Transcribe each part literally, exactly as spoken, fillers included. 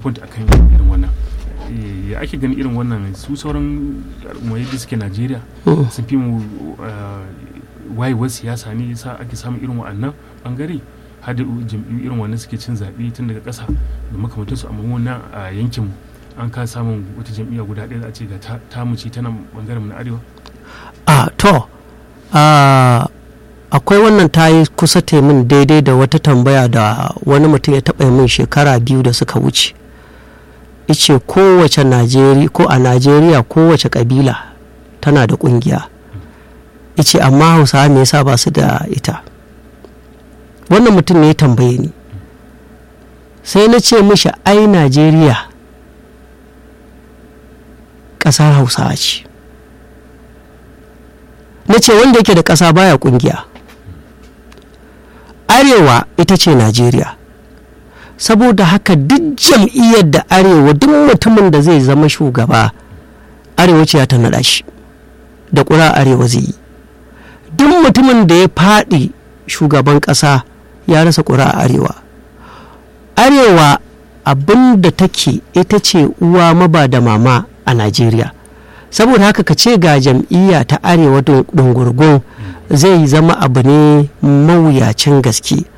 point akan irin wannan. Ya ake gani irin wannan su sauran al'ummai da suke Najeriya sun fi mu wayewar siyasa ne sa ake samun irin wa'annan bangare har da jam'iyyu irin wannan suke cin zaɓe tun daga ƙasa da makamantansu, amma wannan a yankinmu an ka samun wata jam'iyya guda ɗaya za a ce ga ta mu ce tana bangaren mu na arewa. a to akwai wannan ta yi kusa min daidai da wata tambaya da wani mutum ya taɓa min shekara biyu da suka wuce. Ice kowace Najeriya ko a Najeriya kowace kabila tana da kungiya. Ice amma Hausawa me yasa ba su da ita? Wannan mutum ne ya tambaye ni. Sai na ce mishi ai Najeriya ƙasar Hausawa ce. Na ce wanda yake da ƙasa baya kungiya. Arewa ita ce Najeriya. Saboda haka duk jam'iyyar da arewa duk mutumin da zai zama shugaba arewa ce ta naɗa shi da ƙura arewa zai yi. Duk mutumin da ya faɗi shugaban ƙasa ya rasa ƙura arewa. Arewa abin da take ita ce uwa maba da mama a Najeriya. Saboda haka ka ce ga jam'iyya ta arewa dungurgun zai zama abu ne mawuyacin gaske,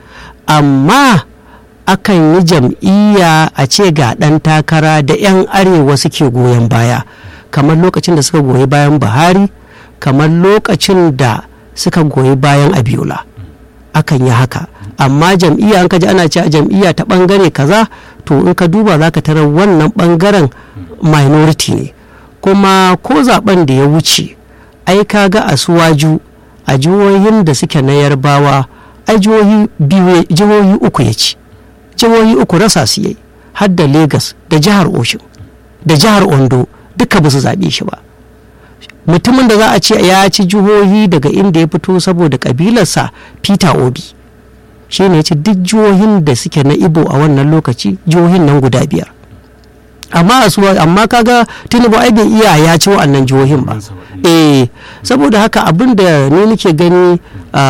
amma akan yi jam'iyya a ce ga ɗan takara da 'yan arewa suke goyon baya, kamar lokacin da suka goyi bayan Buhari, kamar lokacin da suka goyi bayan Abiola. Akan yi haka, amma jam'iyya an ka ji ana ce a jam'iyya ta ɓangare kaza, to in ka duba za ka tarar wannan ɓangaren minority ne. Kuma ko zaben da ya wuce ai ka ga Asuwaju a jihohin da suke na Yarbawa ai jihohi biyu jihohi uku ya ci. Jihohi uku rasa su yayi, har da Lagos da jihar Osun da jihar Ondo duka ba su zaɓe shi ba. Mutumin da za a ce ya ci jihohi daga inda ya fito saboda kabilarsa Peter Obi shi ne ya ci duk jihohin da suke na Igbo a wannan lokaci, jihohin nan guda biyar. Amma asuwa amma kaga Tinubu ai bai iya ya ci wa'annan jihohin ba. Eh saboda haka abin da ni nake gani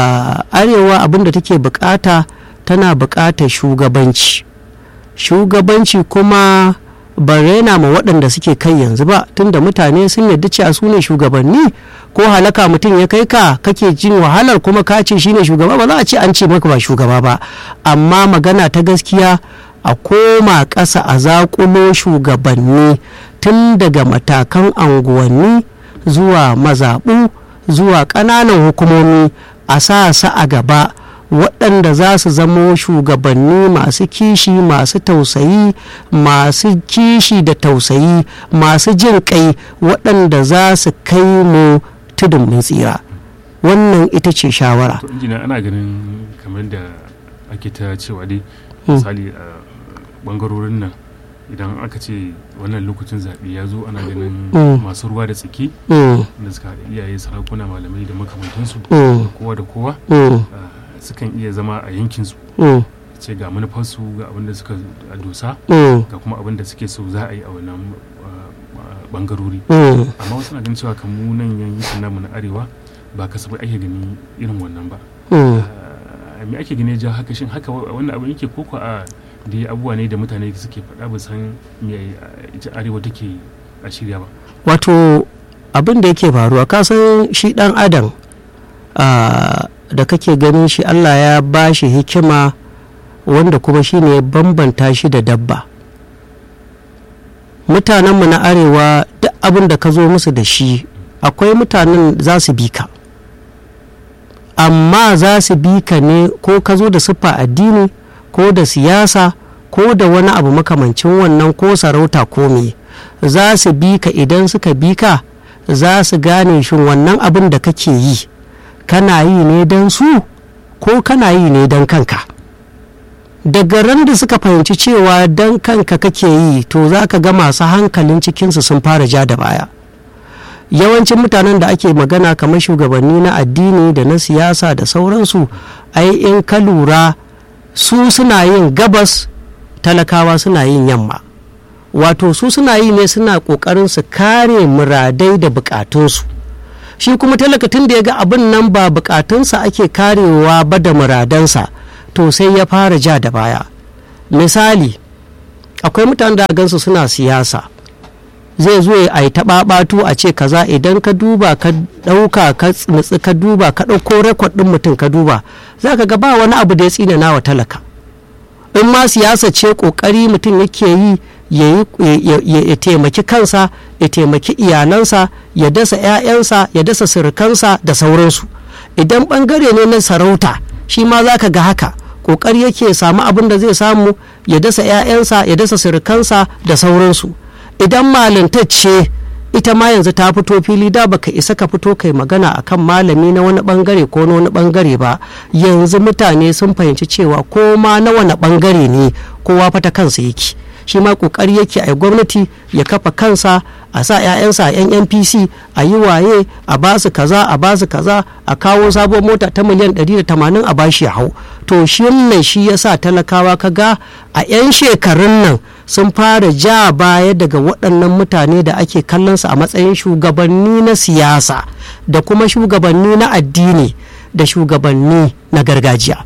a arewa abin da take bukata tana buƙatar shugabanci shugabanci kuma ba raina ma waɗanda suke kai yanzu ba, tunda mutane sun yarda cewa su ne shugabanni. Ko halaka mutum ya kai ka kake jin wahalar kuma ka ce shine shugaba, ba za a ce an ce maka ba shugaba ba, amma magana ta gaskiya a koma ƙasa a zaƙulo shugabanni tun daga matakan anguwanni zuwa mazaɓu zuwa ƙananan hukumomi, a sa sa a gaba waɗanda za su zamo shugabanni masu kishi, masu tausayi, masu kishi da tausayi, masu jin kai, waɗanda za su kai mu tudun mun tsira. Wannan ita ce shawara. Ana ganin kamar da ake ta cewa dai misali a bangarorin nan idan aka ce wannan lokacin zaɓe ya zo ana ganin masu ruwa da tsaki da suka haɗa iyaye, sarakuna, malamai da makamantansu da kowa da kowa sukan iya zama a yankinsu ce ga manufarsu, ga abin da suka dosa, ga kuma abin da suke so za a yi a wannan bangarori. Amma wasu na ganin cewa kan mu nan yankin namu na arewa ba kasafai ake gani irin wannan ba. Me ake gani ja haka, shin haka wannan abin yake koko a da abubuwa ne da mutane suke faɗa ba san me ita arewa take a shirya ba? Wato abin da yake faruwa ka san shi ɗan adam da kake ganin shi Allah ya ba shi hikima wanda kuma shi ne bambanta shi da dabba. Mutanenmu na arewa duk abin da ka zo musu da shi akwai mutanen za su bi ka, amma za su bi ka ne ko ka zo da siffa addini ko da siyasa ko da wani abu makamancin wannan ko sarauta ko me, za su bi ka. Idan suka bi ka za su gane shin wannan abin da kake yi kana yi ne don su ko kana yi ne don kanka. Daga ran da suka fahimci cewa don kanka kake yi, to za ka ga masu hankalin cikinsu sun fara ja da baya. Yawancin mutanen da ake magana kamar shugabanni na addini da na siyasa da sauransu, ai in ka lura su suna yin gabas, talakawa suna yin yamma. Wato su suna yi ne suna ƙoƙarin su kare muradai da bukatunsu. Shi kuma talaka tun da ya ga abin nan ba bukatunsa ake karewa ba da muradansa, to sai ya fara ja da baya. Misali, akwai mutane da gansu suna siyasa zai zo a yi taɓaɓatu a ce kaza, idan ka duba ka ɗauka ka nutsi ka duba ka ɗauko rekod ɗin mutum ka duba za ka ga ba wani abu da ya tsina wa talaka. In ma siyasa ce ƙoƙari mutum yake yi ya taimaki kansa, ya taimaki iyalansa, ya dasa 'ya'yansa, ya dasa surukansa da sauransu. Idan ɓangare ne na sarauta shi ma za ka ga haka, ƙoƙari yake samu abin da zai samu, ya dasa 'ya'yansa, ya dasa surukansa da sauransu. Idan malintacce ita ma yanzu ta fito fili, da baka isa ka fito kai magana akan malami na wani bangare ko na wani bangare ba, yanzu mutane sun fahimci cewa ko ma na wani bangare ne kowa fata kansa yake. Shi ma kokari yake a gwamnati ya kafa kansa, a sa 'ya'yansa a yan N P C, a yi waye, a basu kaza a basu kaza, a kawo sabon mota ta miliyan ɗari da tamanin a bashi ya hau. To shi wannan shi yasa talakawa kaga a 'yan shekarun nan sun fara ja baya daga waɗannan mutane da ake kallonsu a matsayin shugabanni na siyasa da kuma shugabanni na addini da shugabanni na gargajiya.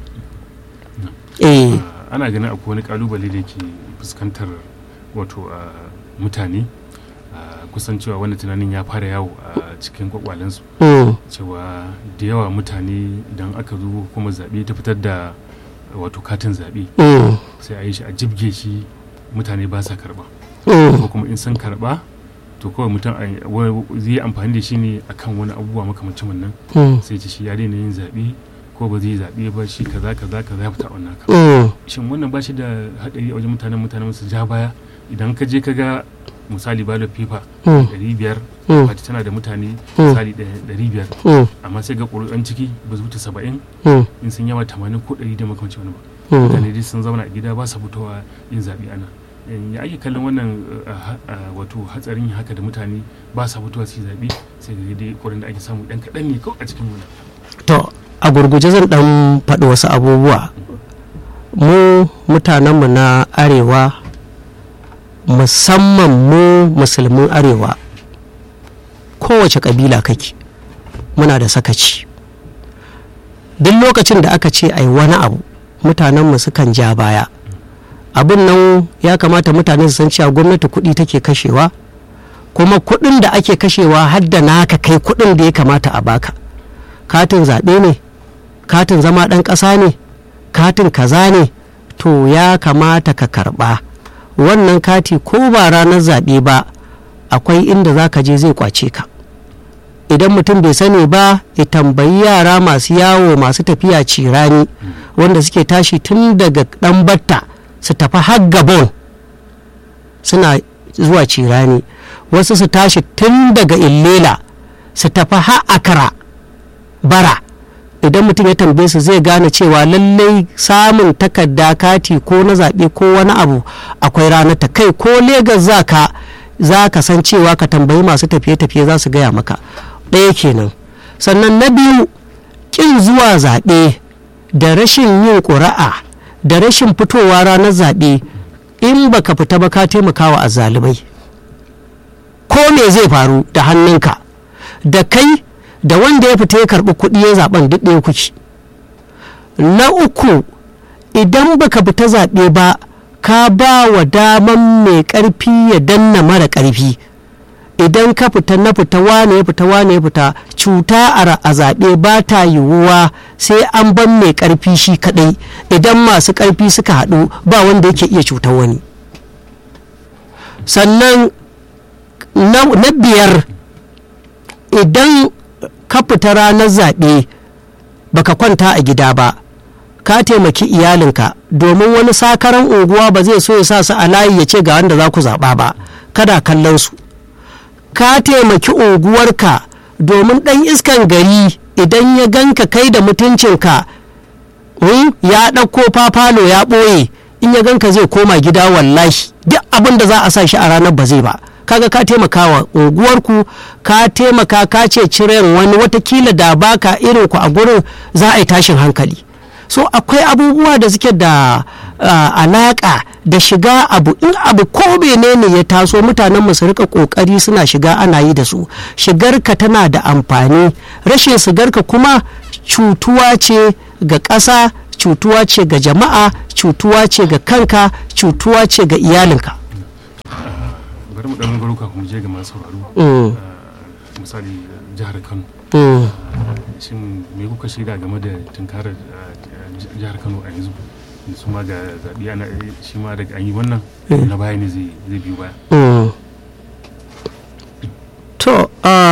Eh. Ana ganin akwai wani kalubale da ke fuskantar wato mutane, kusan cewa wani tunanin ya fara yawo a cikin kwakwalensu, cewa da yawa mutane idan aka zo kuma zaɓe ta fitar da wato katin zaɓe sai a yi shi a jibge shi, mutane ba sa karba, ko kuma in sun karba to kawai mutum zai amfani da shi ne akan wani abubuwa makamancin wannan, sai ce shi ya daina yin zaɓe ko ba zai zaɓe ba, shi kaza kaza kaza ya fita wannan ka. Shin wannan ba shi da haɗari a wajen mutanen mutanen su ja baya? Idan ka je ka ga misali ballot paper ɗari biyar, wata tana da mutane misali ɗari biyar, amma sai ga ƙuri'an ciki ba su wuce saba'in, in sun yawa tamanin ko ɗari da makamancin wani ba. Mutane dai sun zauna a gida ba sa fitowa yin zaɓe ana. Ya ake kallon wannan wato hatsarin haka da mutane ba sa fitowa su yi zaɓe, sai ga dai ƙurin da ake samu ɗan kaɗan ne kawai a cikin wannan. To a gurguje zan ɗan faɗi wasu abubuwa. Mu mutanenmu na arewa, musamman mu musulmin arewa, kowace ƙabila kake muna da sakaci. Duk lokacin da aka ce ai wani abu mutanenmu sukan ja baya. Abin nan ya kamata mutane su san cewa gwamnati kuɗi take kashewa, kuma kuɗin da ake kashewa har da naka kai kuɗin da ya kamata a baka. Katin zaɓe ne, katin zama ɗan ƙasa ne, katin kaza ne, to ya kamata ka karɓa wannan kati ko ba ranar zaɓe ba akwai inda za ka je zai kwace ka. Idan mutum bai sani ba ya tambayi yara masu yawo masu tafiya cirani wanda suke tashi tun daga ɗan batta su tafi har Gabon suna zuwa cirani, wasu su tashi tun daga Illela su tafi har Accra bara. Idan mutum ya tambaye su zai gane cewa lallai samun takarda kati ko na zaɓe ko wani abu akwai ranar ta kai. Ko Legas za ka za ka san cewa ka tambayi masu tafiye-tafiye za su gaya maka. Ɗaya kenan. Sannan na biyu, ƙin zuwa zaɓe da rashin yin ƙuri'a da rashin fitowa ranar zaɓe, in baka fita ba ka taimakawa azzalumai. Ko me zai faru da hannunka, da kai da wanda ya fita ya karɓi kuɗi ya zaɓen duk ɗaya kuke. Na uku, idan baka fita zaɓe ba ka ba wa daman mai ƙarfi ya danna mara ƙarfi. Idan ka fita na fita wane ya fita wane ya fita, cuta a zaɓe ba ta yiwuwa sai an ban mai ƙarfi shi kaɗai. Idan masu ƙarfi suka haɗu ba wanda yake iya cutar wani. Sannan na biyar, idan ka fita ranar zaɓe baka kwanta a gida ba ka taimaki iyalinka, domin wani sakaran unguwa ba zai so ya sa su a layi ya ce ga wanda za ku zaɓa ba, kada kallon su. Ka taimaki unguwarka, domin ɗan iskan gari idan ya ganka kai da mutuncinka ya ɗauko fafalo ya ɓoye, in ya ganka zai koma gida wallahi duk abin da za a sa shi a ranar ba zai ba. Kaga ka taimaka wa unguwarku, ka taimaka ka ce ciren wani, watakila da baka irin ku a gurin za a yi tashin hankali. So akwai abubuwa da suke da uh, alaka da shiga abu, in abu ko menene ya taso mutanen mu su rika kokari suna shiga ana yi da su. Shigarka tana da amfani, rashin shigarka kuma cutuwa ce ga ƙasa, cutuwa ce ga jama'a, cutuwa ce ga kanka, cutuwa ce ga iyalinka. bari mu ɗan garuka kuma je ga masu sauraro. Misali jihar Kano. Shin me kuka shaida game da tunkarar jihar Kano a yanzu? Su ma ga zaɓi ana shi ma daga an yi wannan na baya ne zai biyu baya. To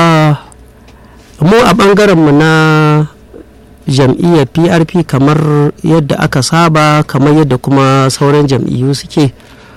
mu a ɓangarenmu na jam'iyyar P R P kamar yadda aka saba, kamar yadda kuma sauran jam'iyyu suke,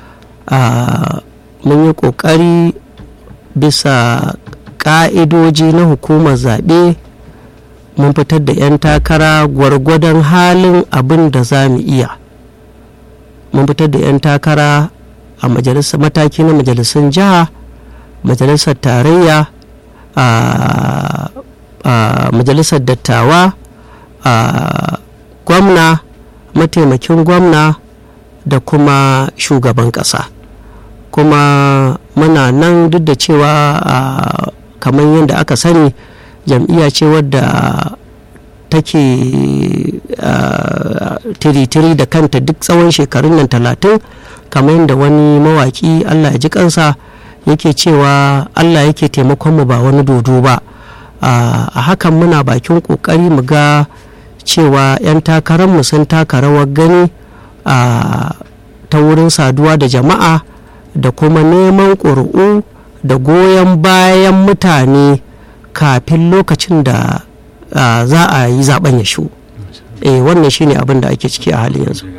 mun yi ƙoƙari bisa ƙa'idoji na hukumar zaɓe, mun fitar da 'yan takara gwargwadon halin abin da za mu iya. Mun fitar da 'yan takara a majalisar mataki na majalisun jiha, majalisar tarayya, a majalisar dattawa, a gwamna, mataimakin gwamna da kuma shugaban ƙasa. Kuma muna nan duk da cewa kamar yadda aka sani jam'iyya ce wadda take tiri-tiri da kanta duk tsawon shekarun nan talatin, kamar yadda wani mawaki Allah ya ji kansa yake cewa Allah yake taimakon mu ba wani dodo ba. A hakan muna bakin kokari mu ga cewa 'yan takararmu sun taka rawar gani ta wurin saduwa da jama'a da kuma neman ƙuri'u da goyon bayan mutane kafin lokacin da za a yi zaben ya shu. Eh wannan shine abin da ake ciki a halin yanzu.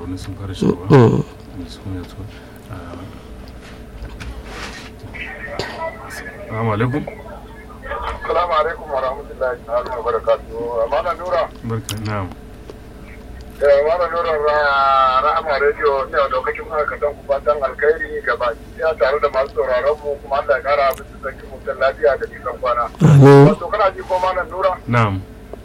Assalamu alaikum. Assalamu alaikum wa rahmatullahi wa barakatuhu. Mana Nura. Barka, na'am. Eh, Mana Nura Rahama Radio ne a lokacin ma'aikatan ku fatan alkhairi gaba ya tare da masu sauraron mu, kuma Allah ya kara abin da zaki mutum lafiya da cikin kwana. Wato kana ji ko Mana Nura? Na'am.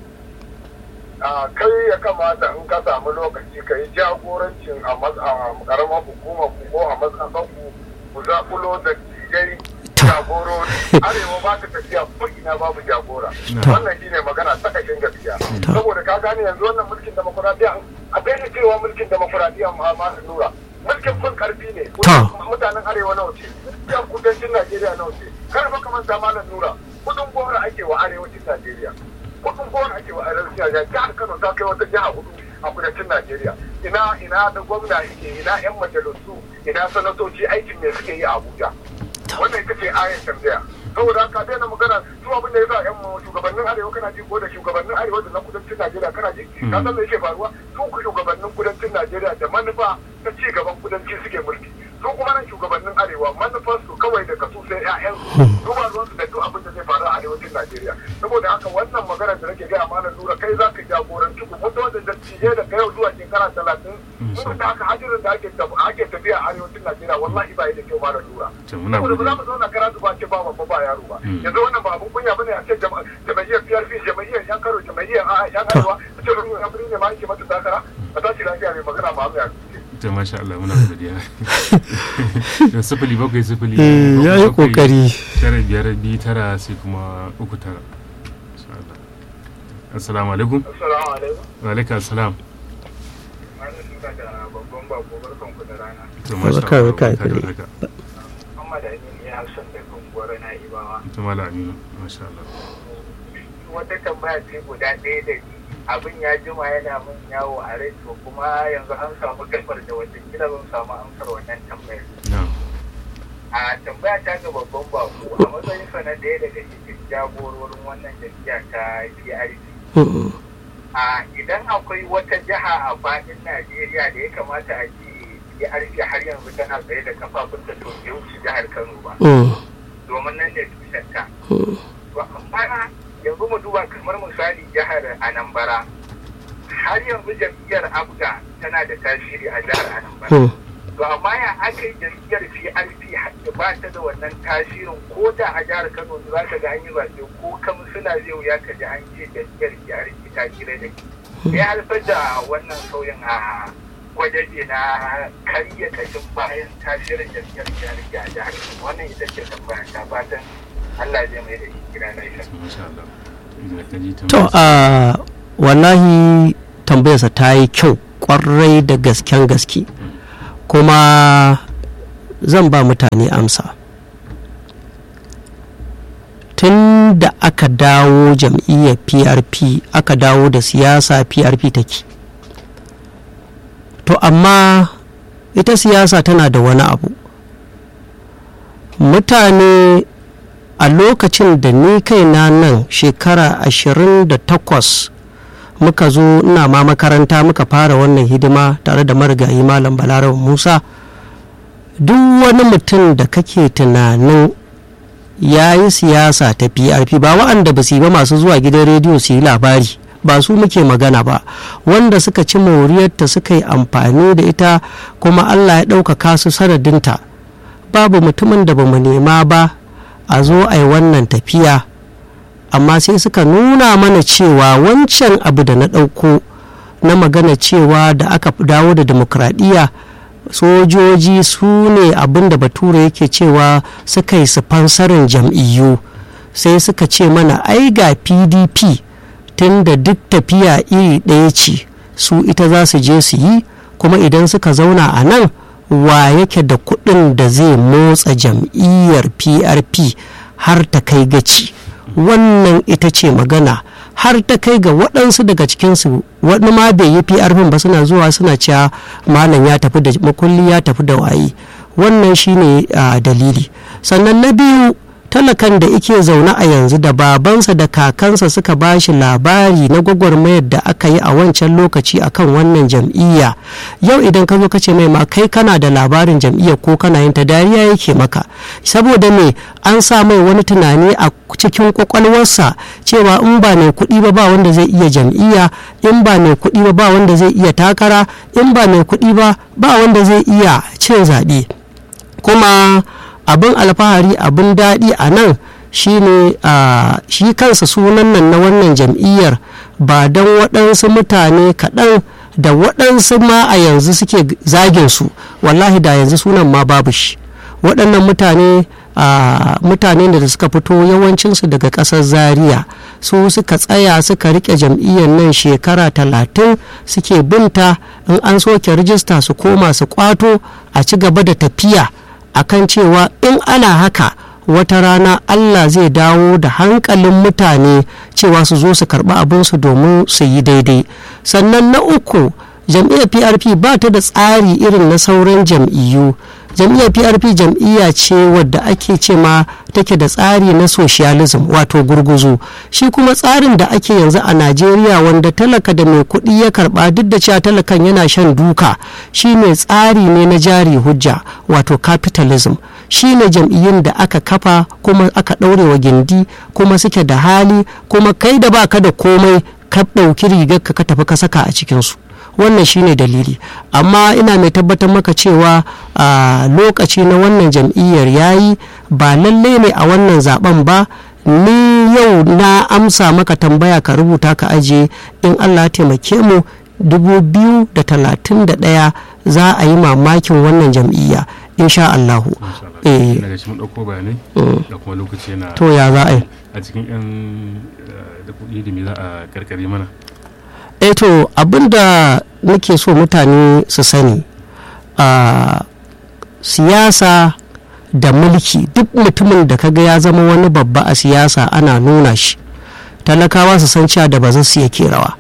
a kai ya kamata in ka samu lokaci ka yi jagorancin a karamar hukumar ku ko a matsakan ku ku zaƙulo da tijai jagorori. Arewa ba ta tafiya ko ina babu jagora. Wannan shine magana ta kashin gaskiya. Saboda ka gane yanzu wannan mulkin demokuraɗiyya a daina cewa mulkin demokuraɗiyya ma ma nura. Mulkin kun karfi ne. Mutanen arewa nawa ce. Yan kudancin Najeriya nawa ce. Kar fa kamar zamanin nura. Kudin gora ake wa arewacin Najeriya. Kudin gora ake wa arewacin Najeriya. Jihar Kano ta kai wata jiha hudu a kudancin Najeriya. Ina ina da gwamna yake, ina yan majalisu, ina sanatoci aikin ne suke yi a Abuja. Wannan ita ce ayan tambaya. Saboda haka daina magana su abin da ya sa yan shugabannin arewa kana ji ko da shugabannin arewa da na kudancin Najeriya kana ji. Ka san me yake faruwa? Su ku shugabannin kudancin Najeriya da manufa ta ci gaban kudanci suke mulki. Su kuma nan shugabannin arewa manufarsu kawai da kasu sai ƴaƴansu. Su ba ruwansu da duk abin da zai faru a arewacin Najeriya. Saboda haka wannan magana da nake gaya mana Nura kai za ka jagoranci ku fito da dattijai daga yau zuwa shekara talatin. Kuma da haka hajjirin da ake tafiya a arewacin Najeriya wallahi ba da kyau mana Nura. Saboda ba za mu zauna karatu ba ce ba babba ba yaro ba. Yanzu wannan ba abun kunya bane a ce jama'iyyar P R P jama'iyyar yan karo jama'iyyar a'a yan arewa a ce ruwan abin ne ma yake mata takara a tashi lafiya mai magana ma amma ta masha Allah muna godiya. Da sifili bakwai sifili ya yi kokari tara biyar biyu tara sai kuma uku tara. Assalamu alaikum. Assalamu alaikum. Wa alaikum assalam. Wannan suka da babban bako barkan ku da rana. To masha Allah barka da haka. Muhammad Aminu ya san da kunguwar na Ibawa. To Malam Aminu masha Allah. Wata tambaya ce guda ɗaya da abin ya jima yana mun yawo a rai to kuma yanzu an samu gabar da wata kila zan samu amsar wannan tambayar. A tambaya ta ga babban bako a matsayin sa na ɗaya daga cikin jagororin wannan jam'iyya ta P R P. A idan akwai wata jiha a faɗin Najeriya da ya kamata a ce P R P har yanzu tana tsaye da kafafunta to bai wuce jihar Kano ba. Domin nan da tushenta. To amma yanzu mu duba kamar misali jihar Anambra har yanzu jam'iyyar Abga tana da tasiri a jihar Anambra. To amma ya aka yi jam'iyyar P R P ba ta da wannan tasirin ko da a jihar Kano za ka ga an yi zaɓe ko kamsila zai wuya ka ji an ce jam'iyyar P R P ta kira da ke. Ya haifar da wannan sauyin a gwajaje na karya kashin bayan tasirin jam'iyyar P R P a jihar Kano. Wannan ita ce tambaya ta fatan Allah zai mai da shi gida na isa. To a wallahi tambayarsa ta yi kyau kwarai da gasken gaske, kuma zan ba mutane amsa. Tun da aka dawo jam'iyyar P R P aka dawo da siyasa P R P take, to amma ita siyasa tana da wani abu. Mutane a lokacin da ni kaina nan shekara ashirin da takwas muka zo ina ma makaranta muka fara wannan hidima tare da marigayi Malam Balarabe Musa, duk wani mutum da kake tunanin ya yi siyasa ta P R P, ba wa'anda ba su yi ba masu zuwa gidan rediyo su yi labari, ba su muke magana ba, wanda suka ci moriyarta suka yi amfani da ita kuma Allah ya ɗaukaka su sanadinta, babu mutumin da ba mu nema ba a zo a yi wannan tafiya. Amma sai suka nuna mana cewa wancan abu da na ɗauko na magana cewa da aka dawo da demokradiyya, sojoji su ne abin da bature yake cewa suka yi sponsorin jam'iyyu, sai suka ce mana ai ga P D P tun da duk tafiya iri ɗaya ce su ita za su je su yi, kuma idan suka zauna a nan wa yake da kuɗin da zai motsa jam'iyyar P R P har ta kai gaci. Wannan ita ce magana, har ta kai ga waɗansu daga cikinsu wani ma bai yi P R P ba suna zuwa suna cewa malam ya tafi da makulli ya tafi da waye. Wannan shine uh, dalili. Sannan na biyu, talakan da ike zaune a yanzu da babansa da kakansa suka bashi labari na gwagwarmayar da aka yi a wancan lokaci akan wannan jam'iyya, yau idan ka zo ka ce mai ma kai kana da labarin jam'iyyar ko kana yin ta, dariya yake maka, saboda me an sa mai wani tunani a cikin kwakwalwarsa cewa in ba mai kuɗi ba ba wanda zai iya jam'iyya, in ba mai kuɗi ba ba wanda zai iya takara, in ba mai kuɗi ba ba wanda zai iya cin zaɓe. Kuma abin alfahari abin daɗi a nan shine a shi kansa sunan nan na wannan jam'iyyar ba don waɗansu mutane kaɗan da waɗansu ma a yanzu suke zagin su, wallahi da yanzu sunan ma babu shi. Waɗannan mutane a mutane da suka fito yawancinsu daga ƙasar Zaria, su suka tsaya suka rike jam'iyyar nan shekara talatin, suke binta, in an soke rijista su koma su kwato a ci gaba da tafiya akan cewa in ana haka wata rana Allah zai dawo da hankalin mutane cewa su zo su karɓi abinsu domin su yi daidai. Sannan na uku, jam'iyyar P R P ba ta da tsari irin na sauran jam'iyyu. Jam'iyyar P R P jam'iyya ce wadda ake ce ma take da tsari na socialism, wato gurguzu. Shi kuma tsarin da ake yanzu a Najeriya wanda talaka da mai kuɗi ya karɓa duk da cewa talakan yana shan duka, shi ne tsari ne na jari hujja, wato capitalism. Shi ne jam'iyyun da aka kafa kuma aka ɗaure wa gindi kuma suke da hali, kuma kai da baka da komai ka ɗauki rigar ka tafi ka saka a cikinsu. Wannan shine dalili. Amma ina mai tabbatar maka cewa a lokaci na wannan jam'iyyar yayi, ba lallai ne a wannan zaben ba. Ni yau na amsa maka tambaya ka rubuta ka aje, in Allah ya taimake mu dubu biyu da talatin da ɗaya za a yi mamakin wannan jam'iyya insha Allahu. Eh daga cikin dauko bayanai da kuma lokaci yana to ya za a yi a cikin yan da kuɗi da me za a karkare mana. eh to abinda nake so mutane su sani, a siyasa da mulki, duk mutumin da kaga ya zama wani babba a siyasa ana nuna shi, talakawa su san cewa da ba su yake rawa.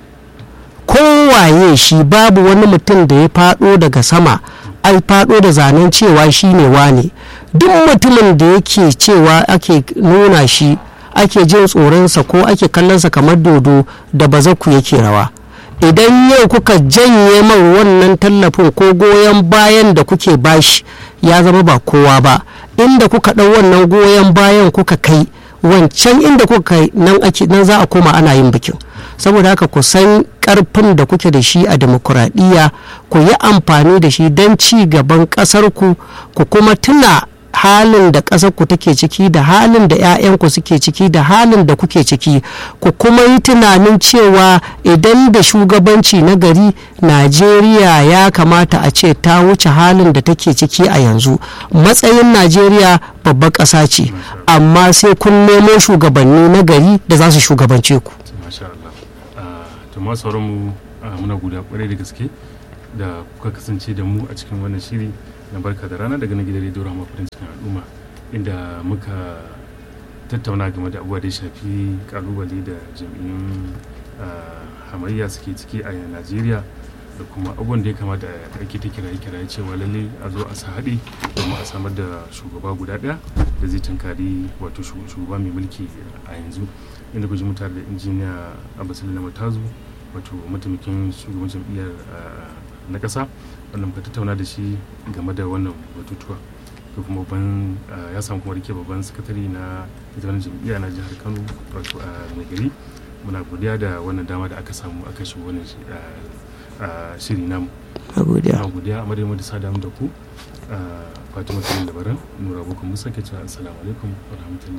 Kowaye shi, babu wani mutum da ya faɗo daga sama ai faɗo da zanen cewa shi ne wane. Duk mutumin da yake cewa ake nuna shi, ake jin tsoronsa ko ake kallonsa kamar dodo, da bazaku yake rawa. Idan yau kuka janye man wannan tallafin ko goyon bayan da kuke bashi, ya zama ba kowa ba. Inda kuka ɗau wannan goyon bayan kuka kai, wancan inda kuka kai nan ake nan za a koma ana yin bikin. Saboda haka ku san karfin da kuke da shi a demokuraɗiyya, ku yi amfani da shi don ci gaban ƙasarku, ku kuma tuna halin da ƙasarku take ciki da halin da 'ya'yanku suke ciki da halin da kuke ciki, ku kuma yi tunanin cewa idan da shugabanci na gari, Najeriya ya kamata a ce ta wuce halin da take ciki a yanzu. Matsayin Najeriya babbar ƙasa ce, amma sai kun nemo shugabanni na gari da za su shugabance ku. Masu mu muna godiya kwarai da gaske da kuka kasance da mu a cikin wannan shiri na barka da rana daga na gidan rediyo Rahama farin cikin al'umma, inda muka tattauna game da abubuwa da ya shafi kalubale da jam'iyyun hamayya suke ciki a Najeriya da kuma abubuwan da ya kamata a ake ta kiraye kiraye cewa lalle a zo a sa haɗe domin a samar da shugaba guda ɗaya da zai tunkari wato shugaba mai mulki a yanzu, inda ku ji mutane da injiniya Abbas Lama Tazu wato mataimakin shugaban jam'iyyar na ƙasa wanda muka tattauna da shi game da wannan batutuwa, da kuma babban ya samu kuma rike babban sakatare na ita wannan jam'iyya na jihar Kano wato a mai gari. Muna godiya da wannan dama da aka samu aka shigo wannan shiri namu. Muna godiya a madadin da sada mu da ku Fatima Tani Labaran Nura Boko Musa ke cewa assalamu alaikum wa rahmatullahi.